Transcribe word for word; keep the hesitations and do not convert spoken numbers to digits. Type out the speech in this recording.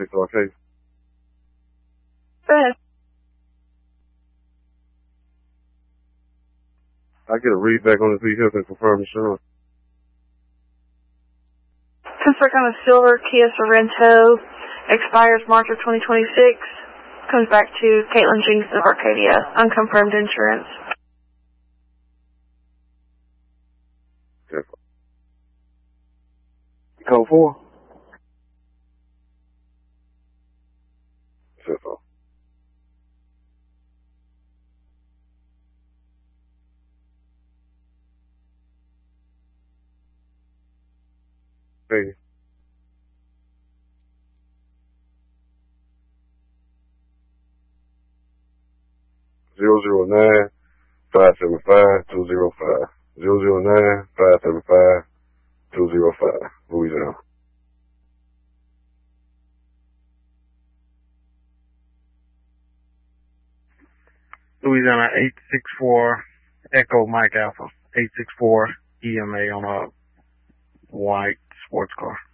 fix our case? Go ahead. I get a read back on the details and confirm insurance. Construct on a silver Kia Sorrento, expires March of twenty twenty-six. Comes back to Caitlin Jinks of Arcadia, unconfirmed insurance. Okay. Code four? That's all. Hey. Zero zero nine five seven five two zero five. Zero zero nine five seven five two zero five. Louisiana. Louisiana eight six four Echo Mike Alpha. eight six four E M A on a white sports car.